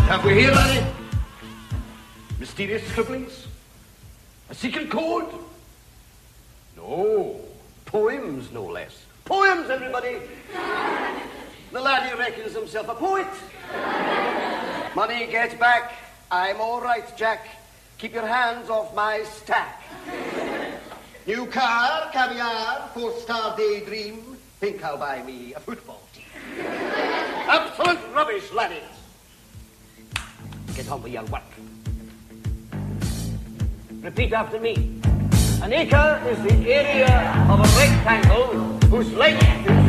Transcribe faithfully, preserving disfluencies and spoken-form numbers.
Have we here, laddie? Mysterious scribblings? A secret code? No. Poems, no less. Poems, everybody! The laddie reckons himself a poet. Money get back. I'm all right, Jack. Keep your hands off my stack. New car, caviar, four-star daydream. Think I'll buy me a football team. Absolute rubbish, laddies. Get on with your work. Repeat after me. An acre is the area of a rectangle whose length is